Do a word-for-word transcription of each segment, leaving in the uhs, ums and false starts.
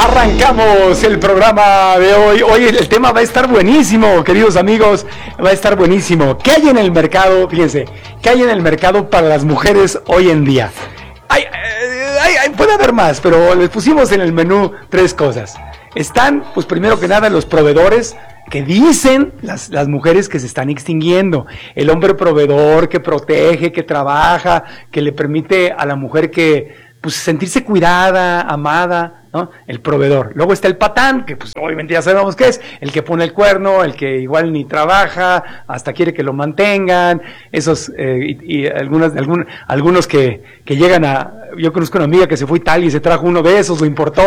Arrancamos el programa de hoy. Hoy el tema va a estar buenísimo, queridos amigos. Va a estar buenísimo. ¿Qué hay en el mercado? Fíjense, ¿qué hay en el mercado para las mujeres hoy en día? Hay, hay, hay, puede haber más, pero les pusimos en el menú tres cosas. Están, pues primero que nada, los proveedores, que dicen las, las mujeres que se están extinguiendo. El hombre proveedor que protege, que trabaja, que le permite a la mujer que pues sentirse cuidada, amada, ¿no? El proveedor. Luego está el patán, que pues obviamente ya sabemos qué es, el que pone el cuerno, el que igual ni trabaja, hasta quiere que lo mantengan, esos, eh, y, y algunas, algún, algunos que, que llegan a, yo conozco una amiga que se fue a Italia y se trajo uno de esos, lo importó,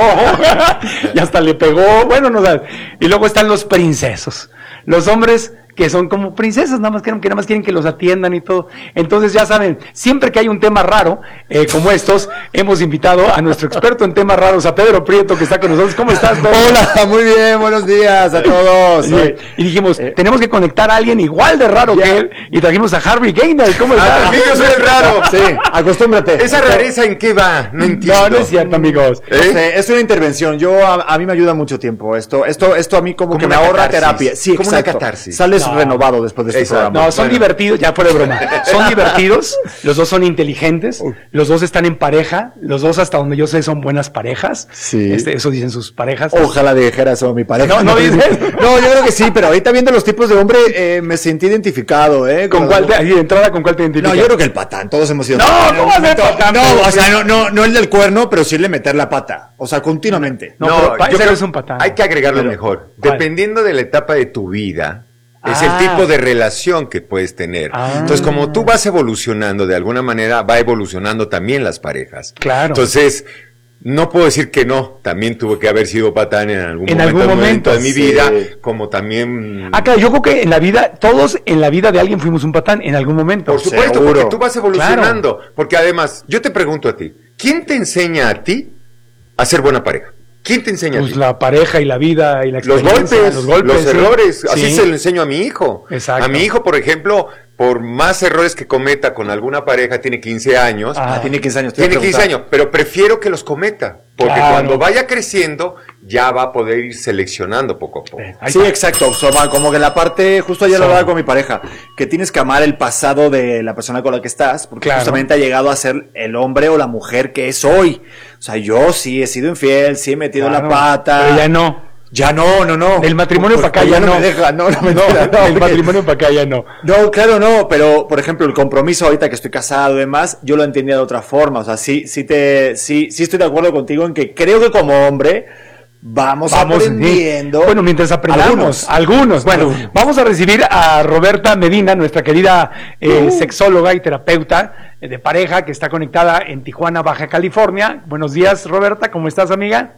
y hasta le pegó, bueno, no sabes. Y luego están los princesos, los hombres que son como princesas, nada más quieren, que nada más quieren que los atiendan y todo. Entonces ya saben, siempre que hay un tema raro, eh, como estos, hemos invitado a nuestro experto en temas raros, a Pedro Prieto, que está con nosotros. ¿Cómo estás, Pedro? Hola, muy bien, buenos días a todos. Sí, y dijimos, eh, tenemos que conectar a alguien igual de raro ya. que él, y trajimos a Harvey Gaynor. ¿Cómo estás? Ah, yo soy raro. Sí, acostúmbrate. ¿Esa rareza en qué va? No entiendo. No, no es cierto, amigos. ¿Eh? No sé, es una intervención. Yo, a, a mí me ayuda mucho tiempo. Esto, esto, esto a mí como, como que me ahorra catarsis. terapia. Sí, como exacto. Una catarsis. Sales no. renovado después de este Exacto. programa. No, son bueno. divertidos, ya fuera de broma. Son divertidos, los dos son inteligentes, los dos están en pareja, los dos hasta donde yo sé son buenas parejas. Sí. Este, eso dicen sus parejas. Ojalá dijera eso mi pareja. No, no dices. No, yo creo que sí, pero ahorita viendo los tipos de hombre eh, me sentí identificado, ¿eh? ¿Con, ¿Con cuál te, ahí de entrada, con cuál te identificas? No, yo creo que el patán, todos hemos sido. No, ¿cómo va a ser patán? No, o sea, no, no, no el del cuerno, pero sí el de meter la pata. O sea, continuamente. No, no pero yo creo es un patán. Hay que agregarlo pero, mejor. ¿Cuál? Dependiendo de la etapa de tu vida, es ah. el tipo de relación que puedes tener. Ah. Entonces, como tú vas evolucionando, de alguna manera va evolucionando también las parejas. Claro. Entonces, no puedo decir que no. También tuve que haber sido patán en algún, en momento, algún momento, momento de mi sí. vida, como también... Ah, claro, yo creo que en la vida, todos en la vida de alguien fuimos un patán en algún momento. Por supuesto, Seguro. Porque tú vas evolucionando. Claro. Porque además, yo te pregunto a ti, ¿quién te enseña a ti a ser buena pareja? ¿Quién te enseña pues a ti? la pareja y la vida y la experiencia. Los golpes, los, golpes, los sí. errores. Así sí. se lo enseño a mi hijo. Exacto. A mi hijo, por ejemplo, por más errores que cometa con alguna pareja, tiene quince años. Ah, tiene quince años. Tiene quince años, pero prefiero que los cometa. Porque claro. cuando vaya creciendo, ya va a poder ir seleccionando poco a poco. Sí, exacto. So, como que la parte, justo ayer so. lo hablaba con mi pareja, que tienes que amar el pasado de la persona con la que estás, porque claro. justamente ha llegado a ser el hombre o la mujer que es hoy. O sea, yo sí he sido infiel, sí he metido claro. la pata. Pero ya no. Ya no, no, no. El matrimonio para acá ya no. no me deja, no, no me no, deja, no, el porque... matrimonio para acá ya no. No, claro, no, pero por ejemplo, el compromiso ahorita que estoy casado y demás, yo lo entendía de otra forma, o sea, sí sí te sí sí estoy de acuerdo contigo en que creo que como hombre vamos, vamos aprendiendo. Sí. Bueno, mientras aprendamos, algunos, algunos. Bueno, algunos. Vamos a recibir a Roberta Medina, nuestra querida eh, uh. sexóloga y terapeuta eh, de pareja que está conectada en Tijuana, Baja California. Buenos días, Roberta, ¿cómo estás, amiga?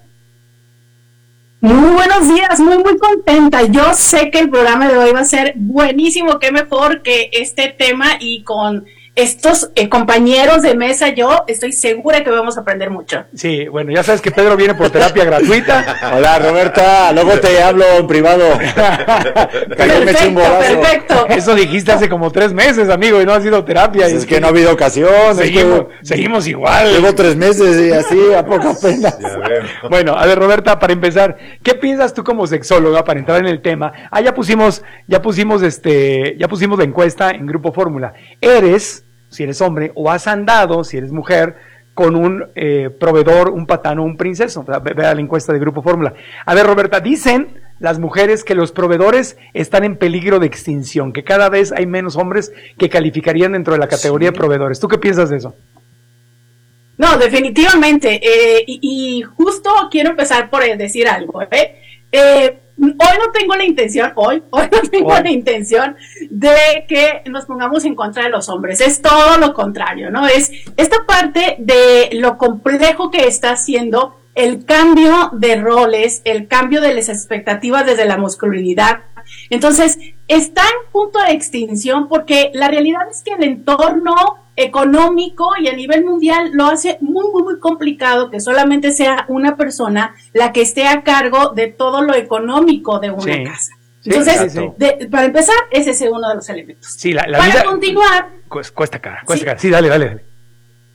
Muy buenos días, muy muy contenta. Yo sé que el programa de hoy va a ser buenísimo, qué mejor que este tema y con estos eh, compañeros de mesa, yo estoy segura que vamos a aprender mucho. Sí, bueno, ya sabes que Pedro viene por terapia gratuita. Hola, Roberta, luego te hablo en privado. Perfecto, perfecto. Eso dijiste hace como tres meses, amigo, y no ha sido terapia. Pues es, es que, que no ha habido ocasión. Seguimos, que... seguimos igual. Llevo tres meses y así, a poca pena. Bueno, a ver, Roberta, para empezar, ¿qué piensas tú como sexóloga para entrar en el tema? Ah, ya pusimos, ya pusimos este, ya pusimos la encuesta en Grupo Fórmula. ¿Eres, si eres hombre, o has andado, si eres mujer, con un eh, proveedor, un patán o un princeso? Vea la encuesta de Grupo Fórmula. A ver, Roberta, dicen las mujeres que los proveedores están en peligro de extinción, que cada vez hay menos hombres que calificarían dentro de la categoría sí. de proveedores. ¿Tú qué piensas de eso? No, definitivamente. Eh, y, y justo quiero empezar por decir algo. ¿eh? Eh, Hoy no tengo la intención, hoy, hoy no tengo hoy. la intención de que nos pongamos en contra de los hombres. Es todo lo contrario, ¿no? Es esta parte de lo complejo que está haciendo el cambio de roles, el cambio de las expectativas desde la masculinidad. Entonces, está en punto de extinción porque la realidad es que el entorno económico y a nivel mundial lo hace muy, muy, muy complicado que solamente sea una persona la que esté a cargo de todo lo económico de una sí, casa. Entonces, sí, sí, de, para empezar, ese es uno de los elementos. Sí, la, la para vida continuar... Cuesta cara, cuesta sí. cara. Sí, dale, dale, dale.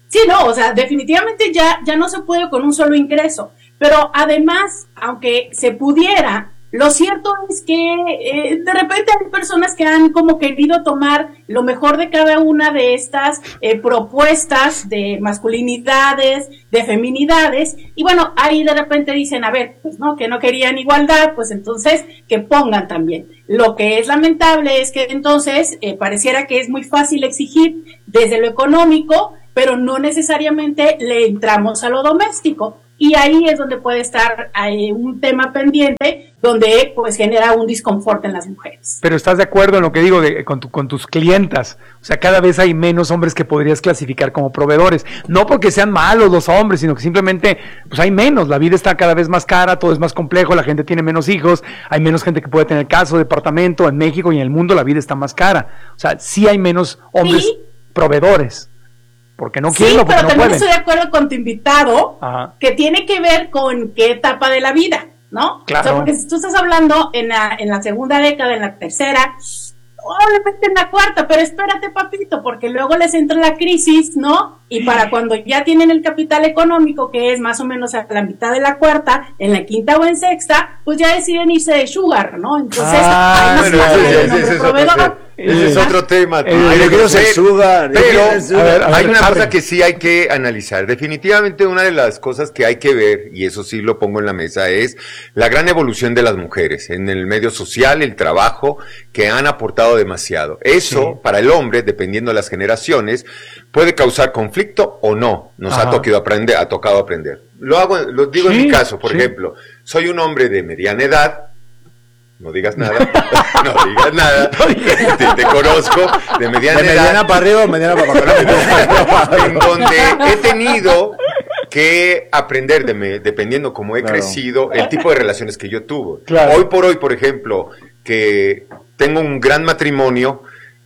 Sí, no, o sea, definitivamente ya, ya no se puede con un solo ingreso. Pero además, aunque se pudiera, lo cierto es que eh, de repente hay personas que han como querido tomar lo mejor de cada una de estas eh, propuestas de masculinidades, de feminidades, y bueno, ahí de repente dicen, a ver, pues no, que no querían igualdad, pues entonces que pongan también. Lo que es lamentable es que entonces eh, pareciera que es muy fácil exigir desde lo económico, pero no necesariamente le entramos a lo doméstico. Y ahí es donde puede estar eh, un tema pendiente donde pues genera un disconfort en las mujeres. Pero estás de acuerdo en lo que digo de, con, tu, con tus clientas, o sea, cada vez hay menos hombres que podrías clasificar como proveedores, no porque sean malos los hombres, sino que simplemente pues hay menos, la vida está cada vez más cara, todo es más complejo, la gente tiene menos hijos, hay menos gente que puede tener casa, departamento, en México y en el mundo la vida está más cara, o sea, sí hay menos hombres ¿Sí? proveedores. Porque no quieren, sí, porque pero no también pueden. Estoy de acuerdo con tu invitado, Ajá. que tiene que ver con qué etapa de la vida, ¿no? Claro. O sea, porque si tú estás hablando en la, en la segunda década, en la tercera, probablemente en la cuarta, pero espérate, papito, porque luego les entra la crisis, ¿no? Y para cuando ya tienen el capital económico, que es más o menos a la mitad de la cuarta, en la quinta o en sexta, pues ya deciden irse de sugar, ¿no? Entonces, ah, hay más bueno, fácil ese, el ese, nombre ese es proveedor. otro, ese es otro tema. Eh, Ay, yo quiero ser sugar. Pero yo quiero ser sugar. a ver, a ver, hay una abre. cosa que sí hay que analizar. Definitivamente una de las cosas que hay que ver, y eso sí lo pongo en la mesa, es la gran evolución de las mujeres en el medio social, el trabajo, que han aportado demasiado. Eso, sí. para el hombre, dependiendo de las generaciones, puede causar conflicto o no. Nos Ajá. ha tocado aprender, ha tocado aprender. Lo hago, lo digo sí, en mi caso, por sí. ejemplo, soy un hombre de mediana edad. No digas nada, no digas nada, te, te conozco, de mediana de edad. mediana para arriba o mediana para abajo. En donde he tenido que aprender, de me, dependiendo cómo he claro. crecido, el tipo de relaciones que yo tuve. Claro. Hoy por hoy, por ejemplo, que tengo un gran matrimonio,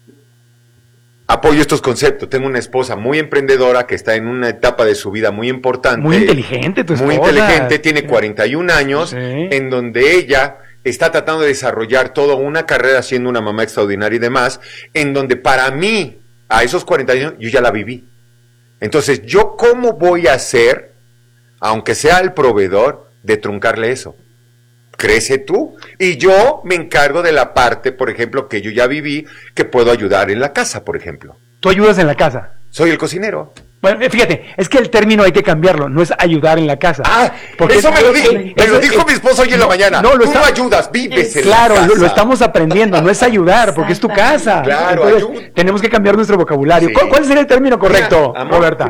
apoyo estos conceptos. Tengo una esposa muy emprendedora que está en una etapa de su vida muy importante. Muy inteligente tu esposa. Muy inteligente, tiene cuarenta y un años, sí. en donde ella está tratando de desarrollar toda una carrera siendo una mamá extraordinaria y demás, en donde para mí, a esos cuarenta años, yo ya la viví. Entonces, ¿yo cómo voy a hacer, aunque sea el proveedor, de truncarle eso? Crece tú, y yo me encargo de la parte, por ejemplo, que yo ya viví, que puedo ayudar en la casa, por ejemplo. ¿Tú ayudas en la casa? Soy el cocinero. Bueno, fíjate, es que el término hay que cambiarlo, no es ayudar en la casa. Ah, porque eso me lo dijo, me lo dijo mi esposo hoy en la mañana. No, lo Tú no ayudas, vives en claro, la casa. Lo, lo estamos aprendiendo, no es ayudar, porque es tu casa. Claro, entonces, tenemos que cambiar nuestro vocabulario. Sí. ¿Cuál, ¿Cuál sería el término correcto, Mira, amor, Roberta?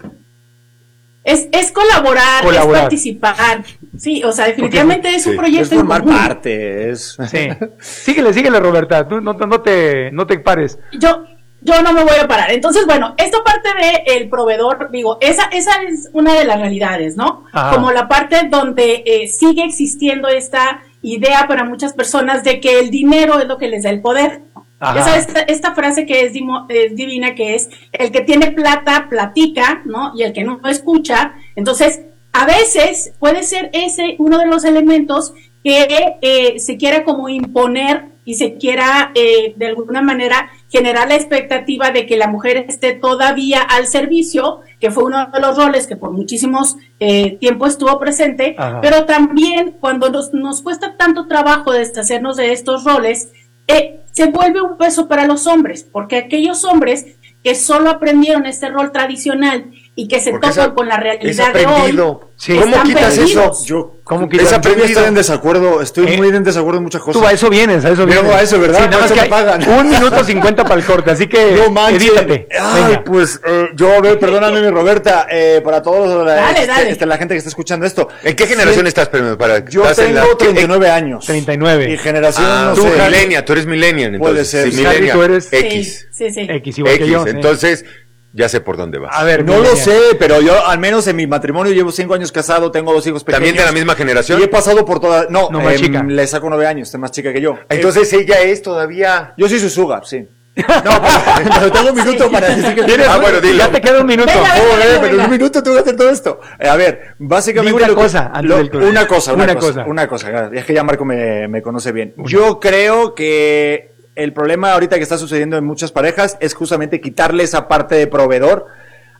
Es, es colaborar, colaborar, es participar. Sí, o sea, definitivamente porque, es un sí, proyecto. Es formar parte, es. Sí. Síguele, síguele, Roberta, tú no, no, te, no te pares. Yo. Yo no me voy a parar. Entonces, bueno, esto parte de el proveedor, digo, esa esa es una de las realidades, ¿no? Ajá. Como la parte donde eh, sigue existiendo esta idea para muchas personas de que el dinero es lo que les da el poder. Ajá. Ya sabes, esta, esta frase que es, dimo, es divina, que es, el que tiene plata, platica, ¿no? Y el que no escucha. Entonces, a veces puede ser ese uno de los elementos que eh, se quiera como imponer y se quiera eh, de alguna manera generar la expectativa de que la mujer esté todavía al servicio, que fue uno de los roles que por muchísimos eh, tiempo estuvo presente. Ajá. Pero también cuando nos, nos cuesta tanto trabajo deshacernos de estos roles, eh, se vuelve un peso para los hombres, porque aquellos hombres que solo aprendieron este rol tradicional y que se topan esa, con la realidad de hoy. Sí. ¿Cómo quitas perdidos? eso? Yo, ¿cómo quitas? Yo estoy en desacuerdo, estoy ¿Eh? muy en desacuerdo en muchas cosas. Tú a eso vienes, a eso vienes. Yo a eso, ¿verdad? Sí, nada más que pagan. Un minuto cincuenta para el corte, así que no manches. Edítate. Ay, Venga. pues eh, yo, a ver, perdóname, mi Roberta, eh, para todos la, dale, este, dale. Este, la gente que está escuchando esto. ¿En qué generación sí. estás? Para, yo tengo la... treinta y nueve años. treinta y nueve. Y generación, ah, no tú, sé. millennial, tú eres millennial, entonces. Puede ser. Sí, millennial. Tú eres X. Sí, sí, sí. X, igual X, que yo. entonces... Ya sé por dónde vas. A ver, no lo sé, pero yo al menos en mi matrimonio llevo cinco años casado, tengo dos hijos pequeños. ¿También de la misma generación? Y he pasado por toda... No, no más eh, chica. Le saco nueve años, está más chica que yo. Entonces ella es todavía... Yo soy su sugar, sí. No, pero, pero tengo un minuto sí. para decir que... ¿Tienes? Ah, bueno, dilo. Ya te queda un minuto. Venga, venga, Joder, venga, pero en un minuto tengo que hacer todo esto. Eh, a ver, básicamente... Dime una lo cosa que, antes lo, del club. Una cosa, una, una cosa, cosa. Una cosa, es que ya Marco me, me conoce bien. Yo creo que el problema ahorita que está sucediendo en muchas parejas es justamente quitarle esa parte de proveedor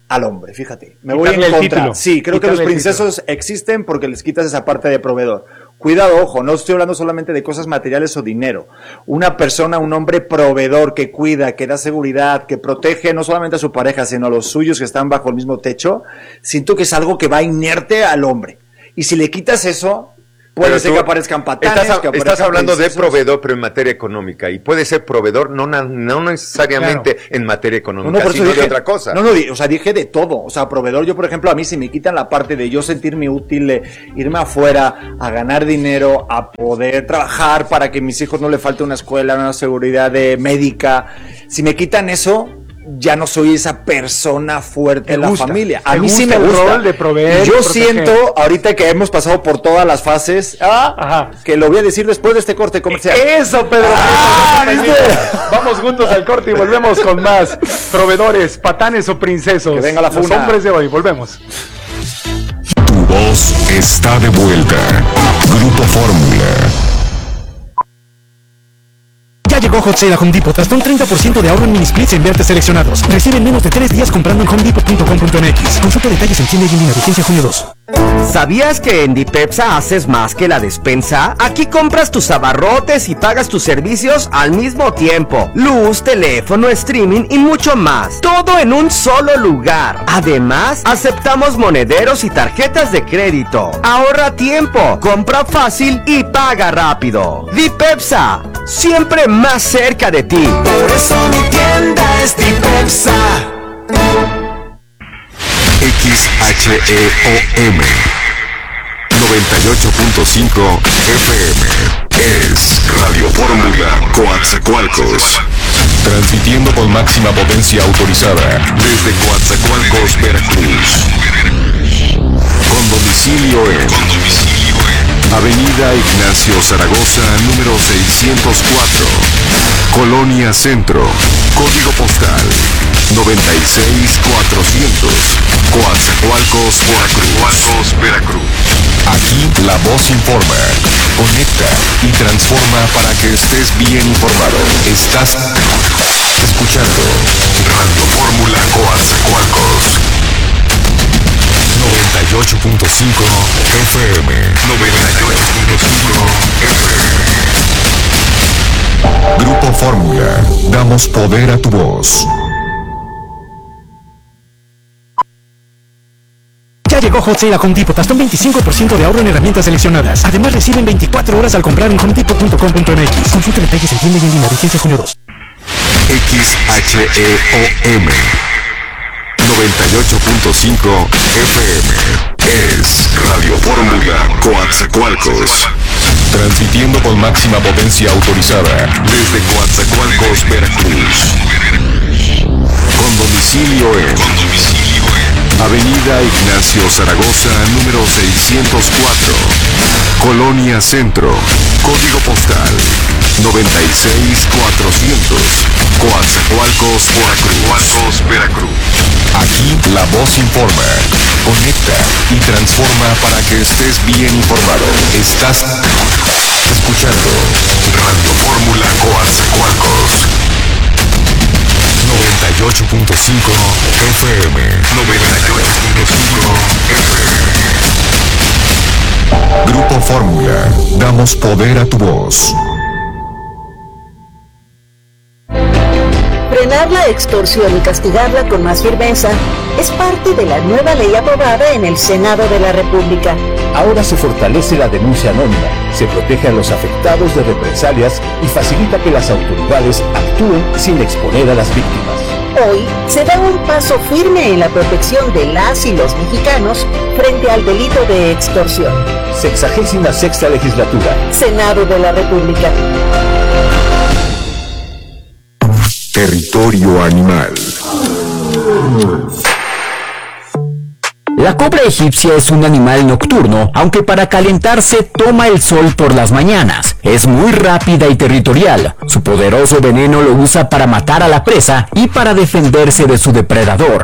al hombre, fíjate. Me voy en contra. Sí, creo que los princesos existen porque les quitas esa parte de proveedor. Cuidado, ojo, no estoy hablando solamente de cosas materiales o dinero. Una persona, un hombre proveedor que cuida, que da seguridad, que protege no solamente a su pareja, sino a los suyos que están bajo el mismo techo, siento que es algo que va inerte al hombre. Y si le quitas eso, puede pero ser que aparezcan patanes. Estás, que aparezcan estás hablando princesos. de proveedor, pero en materia económica. Y puede ser proveedor no, no necesariamente claro. en materia económica, no, no, sino dije, de otra cosa. No, no, o sea, dije de todo. O sea, proveedor, yo por ejemplo, a mí si me quitan la parte de yo sentirme útil, de irme afuera a ganar dinero, a poder trabajar para que mis hijos no le falte una escuela, una seguridad de médica. Si me quitan eso, ya no soy esa persona fuerte en la familia. A mí sí me gusta. El rol de proveer, yo siento, ahorita que hemos pasado por todas las fases, ah, Ajá. que lo voy a decir después de este corte comercial. Eso, Pedro. Ah, ¿viste? Vamos juntos al corte y volvemos con más proveedores, patanes o princesos. Que venga la funa. Los hombres de hoy, volvemos. Tu voz está de vuelta. Grupo Fórmula. Ya llegó Hot Sale a Home Depot. Hasta un treinta por ciento de ahorro en mini splits en vertes seleccionados. Recibe en menos de tres días comprando en home depot punto com punto m x. Consulta detalles en tienda y en línea. Vigencia junio dos. ¿Sabías que en Dipepsa haces más que la despensa? Aquí compras tus abarrotes y pagas tus servicios al mismo tiempo. Luz, teléfono, streaming y mucho más. Todo en un solo lugar. Además, aceptamos monederos y tarjetas de crédito. Ahorra tiempo, compra fácil y paga rápido. Dipepsa, siempre más cerca de ti. Por eso mi tienda es Dipepsa. X H E O M noventa y ocho punto cinco F M es Radio Fórmula Coatzacoalcos, transmitiendo con máxima potencia autorizada desde Coatzacoalcos, Veracruz, con domicilio en Avenida Ignacio Zaragoza, número seiscientos cuatro, Colonia Centro, código postal noventa y seis mil cuatrocientos, Coatzacoalcos, Veracruz. Veracruz. Aquí la voz informa, conecta y transforma para que estés bien informado. Estás escuchando Radio Fórmula Coatzacoalcos. noventa y ocho punto cinco F M. noventa y ocho punto cinco F M. Grupo Fórmula. Damos poder a tu voz. Ya llegó Hot Sale a Home Depot. Hasta un veinticinco por ciento de ahorro en herramientas seleccionadas. Además, reciben veinticuatro horas al comprar en home depot punto com punto m x. Consulta detalles en tienda y en línea. Vigencia junio dos. X H E O M noventa y ocho punto cinco F M es Radio Fórmula Coatzacoalcos, transmitiendo con máxima potencia autorizada desde Coatzacoalcos, Veracruz, con domicilio en Avenida Ignacio Zaragoza, número seiscientos cuatro, Colonia Centro, código postal noventa y seis mil cuatrocientos, Coatzacoalcos, Veracruz. Veracruz. Aquí la voz informa, conecta y transforma para que estés bien informado. Estás escuchando Radio Fórmula Coatzacoalcos. noventa y ocho punto cinco F M. noventa y ocho punto cinco F M. Grupo Fórmula. Damos poder a tu voz. Frenar la extorsión y castigarla con más firmeza es parte de la nueva ley aprobada en el Senado de la República. Ahora se fortalece la denuncia anónima, se protege a los afectados de represalias y facilita que las autoridades actúen sin exponer a las víctimas. Hoy se da un paso firme en la protección de las y los mexicanos frente al delito de extorsión. Sexagésima sexta legislatura. Senado de la República. Territorio animal. La cobra egipcia es un animal nocturno, aunque para calentarse toma el sol por las mañanas. Es muy rápida y territorial. Su poderoso veneno lo usa para matar a la presa y para defenderse de su depredador.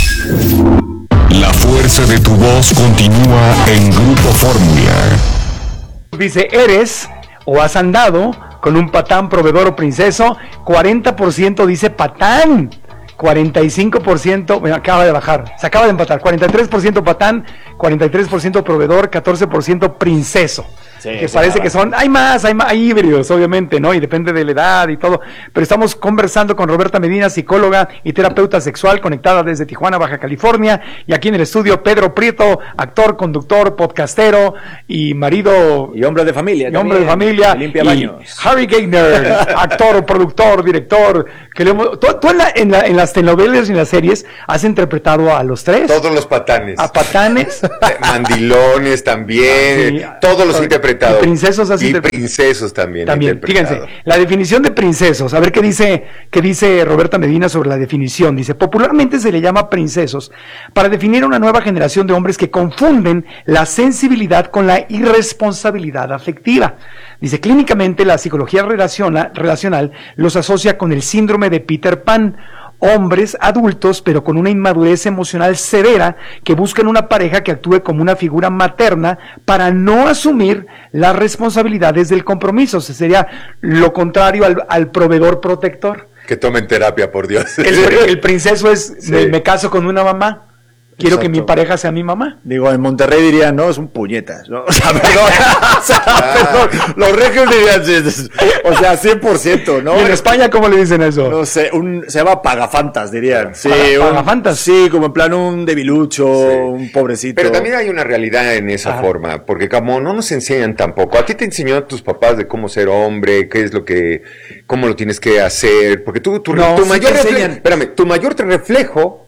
La fuerza de tu voz continúa en Grupo Fórmula. Dice, ¿eres o has andado con un patán, proveedor o princeso? cuarenta por ciento dice patán. cuarenta y cinco por ciento, bueno, acaba de bajar, se acaba de empatar, cuarenta y tres por ciento patán, cuarenta y tres por ciento proveedor, catorce por ciento princeso. Sí, que parece que son, hay más, hay más, hay híbridos, obviamente, ¿no? Y depende de la edad y todo. Pero estamos conversando con Roberta Medina, psicóloga y terapeuta sexual, conectada desde Tijuana, Baja California. Y aquí en el estudio, Pedro Prieto, actor, conductor, podcastero y marido. Y hombre de familia. Y hombre de familia. Limpia baños. Harry Gagner, actor, productor, director. Que le hemos, tú, tú en, la, en, la, en las telenovelas y en las series has interpretado a los tres. Todos los patanes. A patanes. Mandilones también. Sí, todos los interpretados. Y princesos así. Y princesos también. También, fíjense, la definición de princesos, a ver qué dice, qué dice Roberta Medina sobre la definición. Dice, popularmente se le llama princesos para definir a una nueva generación de hombres que confunden la sensibilidad con la irresponsabilidad afectiva. Dice, clínicamente la psicología relaciona, relacional los asocia con el síndrome de Peter Pan. Hombres adultos, pero con una inmadurez emocional severa, que buscan una pareja que actúe como una figura materna para no asumir las responsabilidades del compromiso. O sea, sería lo contrario al, al proveedor protector. Que tomen terapia, por Dios. El, el princeso es, sí. me, me caso con una mamá. Quiero Exacto. que mi pareja sea mi mamá. Digo, en Monterrey dirían, no, es un puñetas, ¿no? O sea, perdón, o sea, perdón, los regios dirían, o sea, cien por ciento, ¿no? ¿Y en España cómo le dicen eso? No sé, un, se llama pagafantas, dirían. Sí, Paga, pagafantas. Sí, como en plan un debilucho, sí. un pobrecito. Pero también hay una realidad en esa ah. forma, porque como no nos enseñan tampoco, a ti te enseñó tus papás de cómo ser hombre, qué es lo que, cómo lo tienes que hacer, porque tú, tu, no, tu sí mayor reflejo, espérame, tu mayor reflejo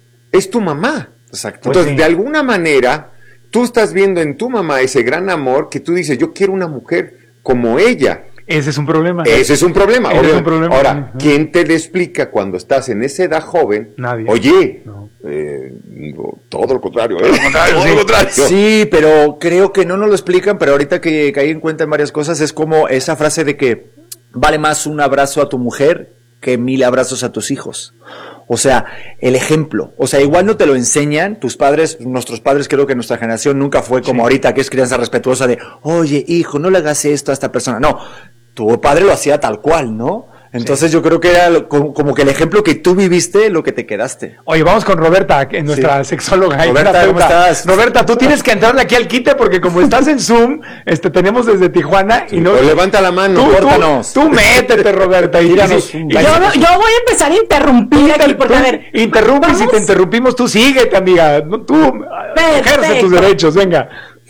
es tu mamá. Exacto. Entonces, pues sí. de alguna manera, tú estás viendo en tu mamá ese gran amor que tú dices, yo quiero una mujer como ella. Ese es un problema. Ese es un problema. Ese es un problema. Ahora, ¿quién te le explica cuando estás en esa edad joven? Nadie. Oye, no. eh, todo lo contrario, ¿eh? Todo lo contrario, todo sí. lo contrario. Sí, pero creo que no nos lo explican, pero ahorita que caí en cuenta en varias cosas, es como esa frase de que vale más un abrazo a tu mujer que mil abrazos a tus hijos. O sea, el ejemplo, o sea, igual no te lo enseñan, tus padres, nuestros padres, creo que nuestra generación nunca fue como sí. ahorita, que es crianza respetuosa de, oye, hijo, no le hagas esto a esta persona. No, tu padre lo hacía tal cual, ¿no? Entonces sí. yo creo que era lo, como, como que el ejemplo que tú viviste, lo que te quedaste. Oye, vamos con Roberta, en nuestra sí. sexóloga. Roberta, ¿cómo estás? Roberta, tú tienes que entrarle aquí al quite porque como estás en Zoom, este, tenemos desde Tijuana y no... Pues levanta la mano, tú, córtanos. Tú, tú métete, Roberta, y díganos. Sí, yo, yo voy a empezar a interrumpir Inter, aquí, porque a ver... Interrumpes, si te interrumpimos, tú síguete, amiga. Tú ejerce tus derechos, venga.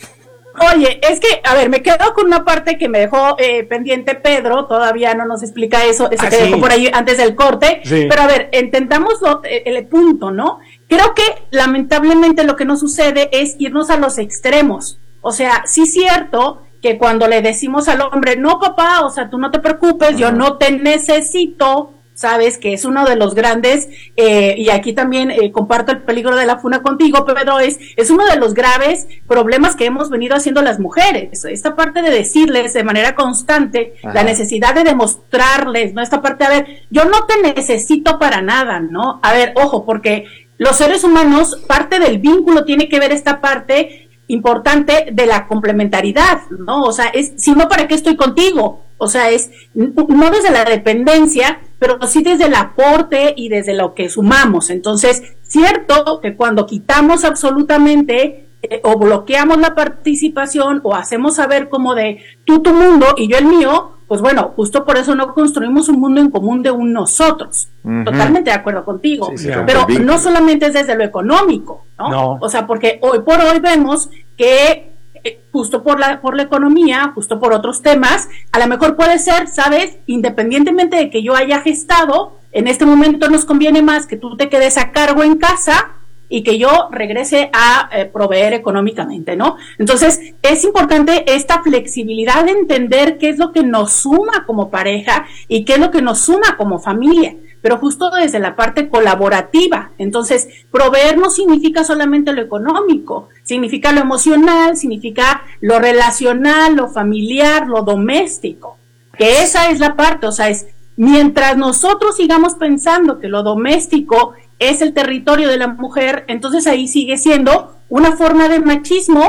Oye, es que, a ver, me quedo con una parte que me dejó eh, pendiente Pedro, todavía no nos explica eso, eso ah, que sí. dejó por ahí antes del corte, sí. pero a ver, entendamos lo, el, el punto, ¿no? Creo que lamentablemente lo que nos sucede es irnos a los extremos, o sea, sí es cierto que cuando le decimos al hombre, no papá, o sea, tú no te preocupes, uh-huh. yo no te necesito, sabes que es uno de los grandes, eh, y aquí también eh, comparto el peligro de la funa contigo, Pedro, es, es uno de los graves problemas que hemos venido haciendo las mujeres, esta parte de decirles de manera constante, Ajá. la necesidad de demostrarles, ¿no? Esta parte, a ver, yo no te necesito para nada, ¿no? A ver, ojo, porque los seres humanos, parte del vínculo tiene que ver esta parte importante de la complementariedad, ¿no? O sea, es, si no, ¿para qué estoy contigo? O sea, es no desde la dependencia, pero sí desde el aporte y desde lo que sumamos. Entonces, cierto que cuando quitamos absolutamente eh, o bloqueamos la participación o hacemos saber como de tú tu mundo y yo el mío, pues bueno, justo por eso no construimos un mundo en común de un nosotros. Uh-huh. Totalmente de acuerdo contigo. Sí, sí, pero no solamente es desde lo económico, ¿no? No. O sea, porque hoy por hoy vemos que justo por la por la economía, justo por otros temas, a lo mejor puede ser, ¿sabes? Independientemente de que yo haya gestado, en este momento nos conviene más que tú te quedes a cargo en casa y que yo regrese a eh, proveer económicamente, ¿no? Entonces, es importante esta flexibilidad de entender qué es lo que nos suma como pareja y qué es lo que nos suma como familia, pero justo desde la parte colaborativa. Entonces, proveer no significa solamente lo económico, significa lo emocional, significa lo relacional, lo familiar, lo doméstico, que esa es la parte, o sea, es mientras nosotros sigamos pensando que lo doméstico es el territorio de la mujer, entonces ahí sigue siendo una forma de machismo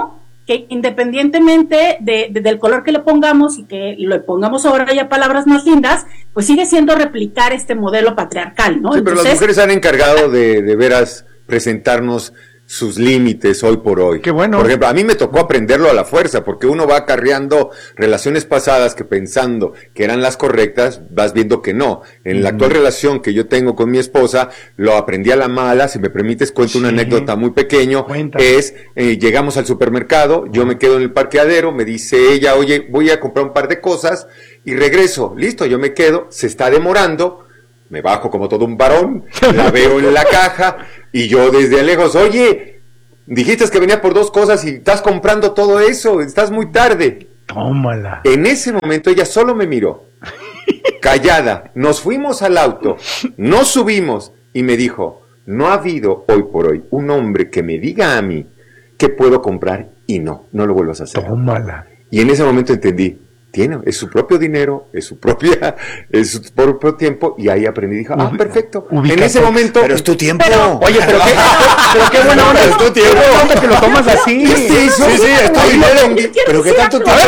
que independientemente de, de, del color que le pongamos y que le pongamos ahora ya palabras más lindas, pues sigue siendo replicar este modelo patriarcal, ¿no? Sí, pero Entonces, las mujeres han encargado de, de veras presentarnos sus límites hoy por hoy. Qué bueno. Por ejemplo, a mí me tocó aprenderlo a la fuerza, porque uno va acarreando relaciones pasadas que pensando que eran las correctas, vas viendo que no. En mm. la actual relación que yo tengo con mi esposa, lo aprendí a la mala. Si me permites, cuento sí. una anécdota muy pequeño. Cuenta. Es, eh, llegamos al supermercado, yo me quedo en el parqueadero, me dice ella, oye, voy a comprar un par de cosas y regreso. Listo, yo me quedo, se está demorando. Me bajo como todo un varón, la veo en la caja y yo desde lejos, oye, dijiste que venía por dos cosas y estás comprando todo eso, estás muy tarde. Tómala. En ese momento ella solo me miró, callada, nos fuimos al auto, nos subimos y me dijo, no ha habido hoy por hoy un hombre que me diga a mí que puedo comprar y no, no lo vuelvas a hacer. Tómala. Y en ese momento entendí. Tiene, es su propio dinero, es su propia, es su propio tiempo, y ahí aprendí, dijo, ah, perfecto, Ubícate. En ese momento. Pero es tu tiempo. Pero, oye, pero qué, pero qué buena onda, es tu tiempo. ¿Cómo que lo tomas así? Sí, sí, sí, sí, estoy bien. Pero qué tanto tiempo.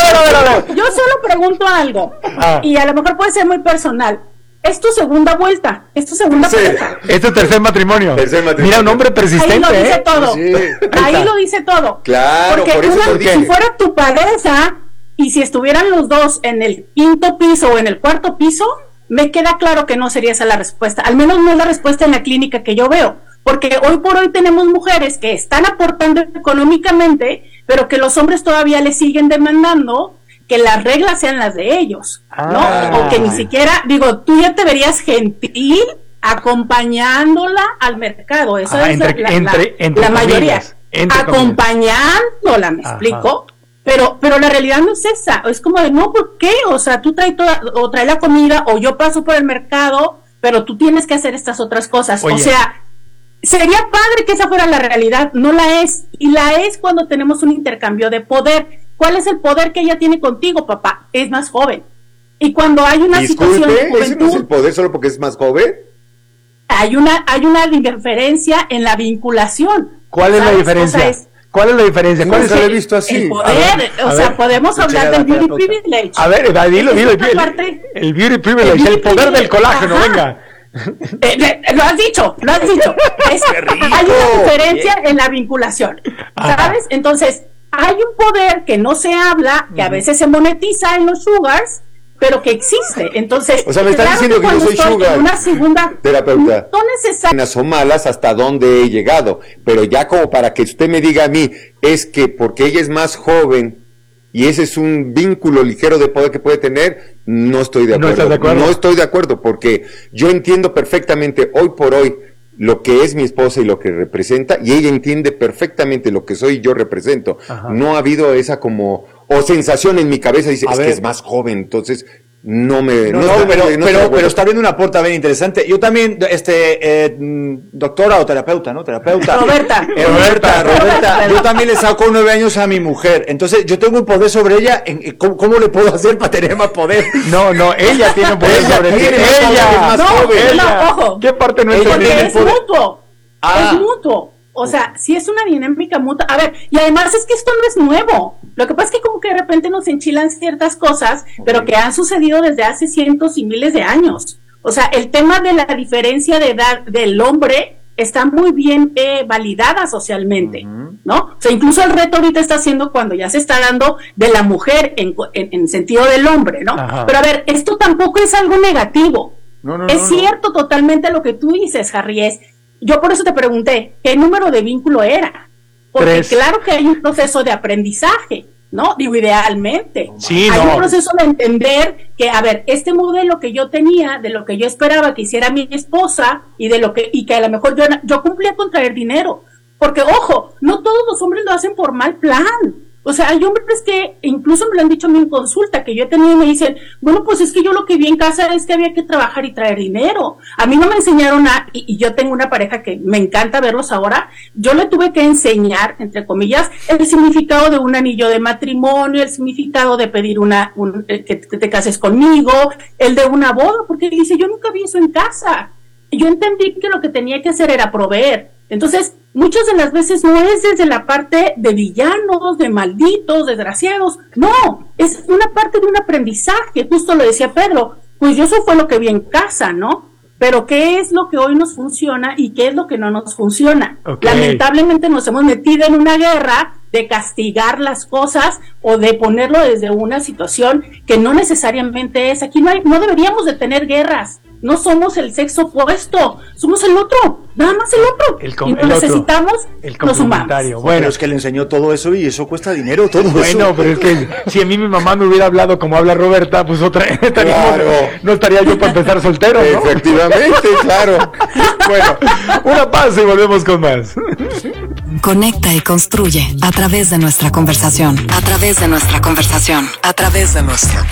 Yo solo pregunto algo, ah. y a lo mejor puede ser muy personal. Es tu segunda vuelta, es tu segunda sí. pareja. Es tu tercer matrimonio. Tercer matrimonio. Mira, un hombre persistente. Ahí lo dice ¿eh? todo. Sí. Ahí, Ahí lo dice todo. Claro, porque por eso una, lo dije. si fuera tu pareja, y si estuvieran los dos en el quinto piso o en el cuarto piso, me queda claro que no sería esa la respuesta. Al menos no es la respuesta en la clínica que yo veo. Porque hoy por hoy tenemos mujeres que están aportando económicamente, pero que los hombres todavía les siguen demandando que las reglas sean las de ellos, ¿no? Ah. O que ni siquiera, digo, tú ya te verías gentil acompañándola al mercado. Eso ah, es entre, la, entre, la, entre la mayoría. Entre acompañándola, ¿me Ajá. explico? Pero, pero la realidad no es esa, es como de, no, ¿por qué? O sea, tú traes toda, o trae la comida, o yo paso por el mercado, pero tú tienes que hacer estas otras cosas. Oye. O sea, sería padre que esa fuera la realidad, no la es, y la es cuando tenemos un intercambio de poder. ¿Cuál es el poder que ella tiene contigo, papá? Es más joven. Y cuando hay una Disculpe, situación de juventud, ¿ese no es el poder solo porque es más joven? Hay una, hay una diferencia en la vinculación. ¿Cuál es ¿sabes? la diferencia? O sea, es, ¿Cuál es la diferencia? ¿Cuál no es se lo he visto así? El poder, ver, o sea, ver, podemos hablar del beauty privilege. A ver, va, dilo, dilo, el, el beauty privilege, el, beauty el poder privilege. Del colágeno, Ajá. venga. Eh, eh, lo has dicho, lo has dicho. Es, hay una diferencia Bien. En la vinculación, ¿sabes? Ajá. Entonces, hay un poder que no se habla, que a veces se monetiza en los sugars, pero que existe. Entonces, o sea, me estás diciendo que, que yo soy sugar una segunda terapeuta. No necesariamente buenas o malas hasta dónde he llegado, pero ya como para que usted me diga a mí, es que porque ella es más joven y ese es un vínculo ligero de poder que puede tener, no estoy de acuerdo. ¿No estás de acuerdo? No estoy de acuerdo porque yo entiendo perfectamente hoy por hoy lo que es mi esposa y lo que representa, y ella entiende perfectamente lo que soy y yo represento. Ajá. No ha habido esa como o sensación en mi cabeza, dice, a es ver. Que es más joven, entonces no me... No, no, no pero, no pero, pero está abriendo una puerta bien interesante. Yo también, este, eh, doctora o terapeuta, ¿no? Terapeuta. Roberta. Eh, Roberta, Roberta, yo también le saco nueve años a mi mujer, entonces yo tengo un poder sobre ella, en, ¿cómo, ¿cómo le puedo hacer para tener más poder? No, no, ella tiene un poder ella sobre ti. Ella, ella es más no, joven. No, ella. ojo. ¿Qué parte no es ella es mutuo. Ah. Es mutuo. O sea, si es una dinámica mutua. A ver, y además es que esto no es nuevo. Lo que pasa es que como que de repente nos enchilan ciertas cosas, okay. pero que han sucedido desde hace cientos y miles de años. O sea, el tema de la diferencia de edad del hombre está muy bien eh, validada socialmente, uh-huh. ¿no? O sea, incluso el reto ahorita está haciendo cuando ya se está dando de la mujer en, en, en sentido del hombre, ¿no? Ajá. Pero a ver, esto tampoco es algo negativo. No, no, es no, cierto no. totalmente lo que tú dices, Harry, es... Yo por eso te pregunté, ¿qué número de vínculo era? Porque Tres. Claro que hay un proceso de aprendizaje, ¿no? Digo, idealmente. Sí, hay no. un proceso de entender que, a ver, este modelo que yo tenía, de lo que yo esperaba que hiciera mi esposa, y de lo que, y que a lo mejor yo, yo cumplía con traer dinero. Porque, ojo, no todos los hombres lo hacen por mal plan. O sea, hay hombres que incluso me lo han dicho a mí en consulta, que yo he tenido y me dicen, bueno, pues es que yo lo que vi en casa es que había que trabajar y traer dinero. A mí no me enseñaron a, y, y yo tengo una pareja que me encanta verlos ahora, yo le tuve que enseñar, entre comillas, el significado de un anillo de matrimonio, el significado de pedir una, un, eh, que te cases conmigo, el de una boda, porque dice, yo nunca vi eso en casa. Y yo entendí que lo que tenía que hacer era proveer. Entonces, muchas de las veces no es desde la parte de villanos, de malditos, desgraciados, no, es una parte de un aprendizaje, justo lo decía Pedro, pues yo eso fue lo que vi en casa, ¿no? Pero ¿qué es lo que hoy nos funciona y qué es lo que no nos funciona? Okay. Lamentablemente nos hemos metido en una guerra de castigar las cosas o de ponerlo desde una situación que no necesariamente es. Aquí no hay, no deberíamos de tener guerras. No somos el sexo opuesto, somos el otro, nada más el otro. El com- y nos el necesitamos, el nos sumamos. Bueno, pero es que le enseñó todo eso y eso cuesta dinero, todo bueno, eso. Bueno, pero es que si a mí mi mamá me hubiera hablado como habla Roberta, pues otra estaríamos, claro. No estaría yo para empezar soltero, ¿no? Efectivamente, claro. Bueno, una pausa y volvemos con más. Conecta y construye a través de nuestra conversación, a través de nuestra conversación, a través de nuestra